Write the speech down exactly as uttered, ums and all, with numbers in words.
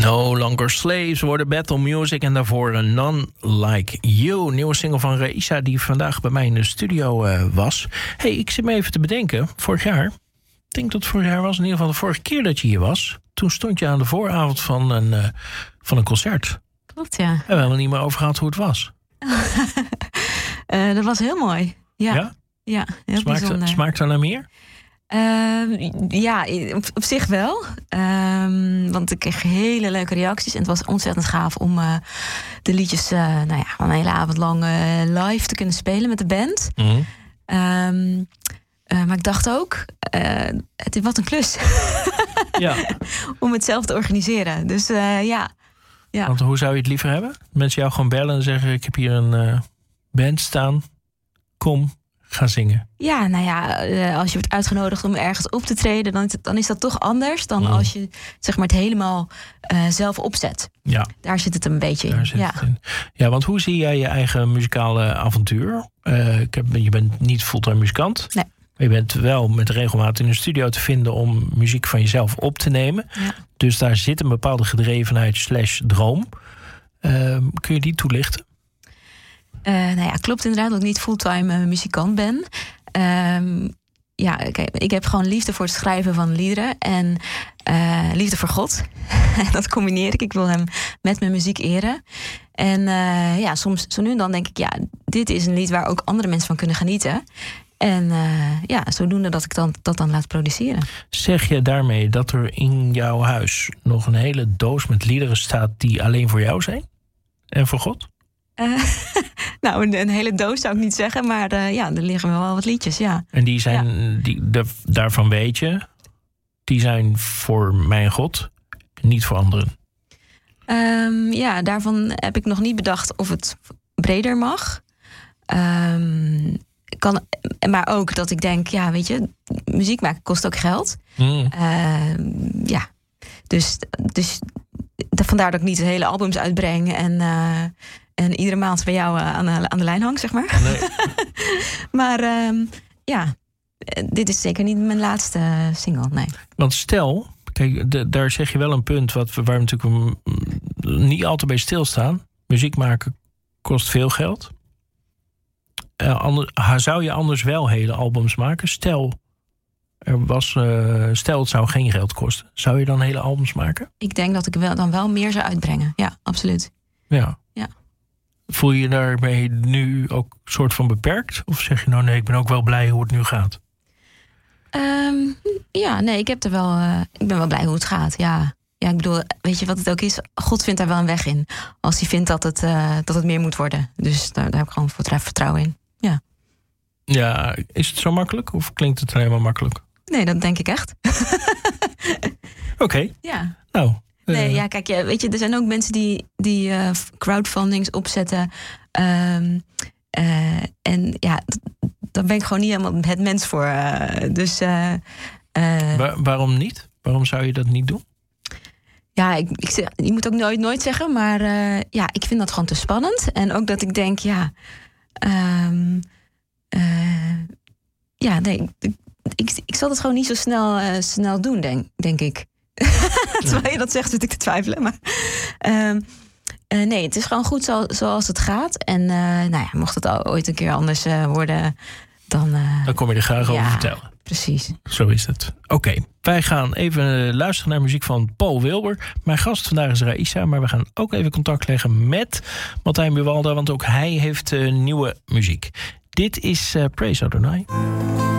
No Longer Slaves worden Battle Music en daarvoor een None Like You. Nieuwe single van Raisa die vandaag bij mij in de studio uh, was. Hey, ik zit me even te bedenken. Vorig jaar, ik denk dat het vorig jaar was, in ieder geval de vorige keer dat je hier was. Toen stond je aan de vooravond van een, uh, van een concert. Klopt, ja. En we hebben helemaal niet meer over gehad hoe het was. uh, dat was heel mooi. Ja, ja? Ja, heel smaakt, bijzonder. Smaakt er naar meer? Uh, ja, op, op zich wel. Um, want ik kreeg hele leuke reacties. En het was ontzettend gaaf om uh, de liedjes uh, nou ja, een hele avond lang uh, live te kunnen spelen met de band. Mm-hmm. Um, uh, maar ik dacht ook, uh, het is wat een klus. Ja. Om het zelf te organiseren. Dus uh, ja. ja. Want hoe zou je het liever hebben? Mensen jou gewoon bellen en zeggen, ik heb hier een uh, band staan. Kom. Gaan zingen. Ja, nou ja, als je wordt uitgenodigd om ergens op te treden, dan is, het, dan is dat toch anders dan mm. als je zeg maar het helemaal uh, zelf opzet. Ja. Daar zit het een beetje Daar in. Zit ja. Het in. Ja, want hoe zie jij je eigen muzikale avontuur? Uh, ik heb, je bent niet fulltime muzikant. Nee. Maar je bent wel met regelmaat in een studio te vinden om muziek van jezelf op te nemen. Ja. Dus daar zit een bepaalde gedrevenheid slash droom. Uh, kun je die toelichten? Uh, nou ja, klopt inderdaad dat ik niet fulltime uh, muzikant ben. Um, ja, kijk, ik heb gewoon liefde voor het schrijven van liederen en uh, liefde voor God. Dat combineer ik. Ik wil hem met mijn muziek eren. En uh, ja, soms zo nu en dan denk ik, ja, dit is een lied waar ook andere mensen van kunnen genieten. En uh, ja, zodoende dat ik dan, dat dan laat produceren. Zeg je daarmee dat er in jouw huis nog een hele doos met liederen staat die alleen voor jou zijn? En voor God? Uh, nou, een, een hele doos zou ik niet zeggen, maar uh, ja, er liggen wel wat liedjes, ja. En die zijn, ja. die, de, daarvan weet je, die zijn voor mijn God, niet voor anderen. Um, ja, daarvan heb ik nog niet bedacht of het breder mag. Um, kan, maar ook dat ik denk, ja, weet je, muziek maken kost ook geld. Mm. Uh, ja, dus, dus vandaar dat ik niet de hele albums uitbreng en... Uh, En iedere maand bij jou aan de, aan de lijn hang, zeg maar. Nee. Maar um, ja, dit is zeker niet mijn laatste single, nee. Want stel, kijk, de, daar zeg je wel een punt wat we, waar we natuurlijk niet altijd bij stilstaan. Muziek maken kost veel geld. Uh, ander, zou je anders wel hele albums maken? Stel, er was, uh, stel het zou geen geld kosten. Zou je dan hele albums maken? Ik denk dat ik wel, dan wel meer zou uitbrengen. Ja, absoluut. Ja. Ja. Voel je je daarmee nu ook soort van beperkt? Of zeg je nou nee, ik ben ook wel blij hoe het nu gaat? Um, ja, nee, ik heb er wel. Uh, ik ben wel blij hoe het gaat. Ja. Ja, ik bedoel, weet je wat het ook is? God vindt daar wel een weg in. Als hij vindt dat het, uh, dat het meer moet worden. Dus daar, daar heb ik gewoon vertrouwen in. Ja. Ja, is het zo makkelijk? Of klinkt het alleen maar makkelijk? Nee, dat denk ik echt. Oké. Okay. Ja. Nou. Nee, ja, kijk, ja, weet je, er zijn ook mensen die, die uh, crowdfundings opzetten. Um, uh, en ja, daar ben ik gewoon niet helemaal het mens voor. Uh, dus, uh, uh, Waar, waarom niet? Waarom zou je dat niet doen? Ja, ik, ik, je moet ook nooit, nooit zeggen, maar uh, ja, ik vind dat gewoon te spannend. En ook dat ik denk, ja, um, uh, ja, nee, ik, ik, ik zal het gewoon niet zo snel, uh, snel doen, denk, denk ik. Terwijl je dat zegt, zit ik te twijfelen. Maar uh, uh, nee, het is gewoon goed zo, zoals het gaat. En uh, nou ja, mocht het al ooit een keer anders uh, worden, dan... Uh, dan kom je er graag ja, over vertellen. Precies. Zo is het. Oké, okay, wij gaan even luisteren naar muziek van Paul Wilber. Mijn gast vandaag is Raisa, maar we gaan ook even contact leggen met Martijn Buwalda, want ook hij heeft uh, nieuwe muziek. Dit is uh, Praise Adonai.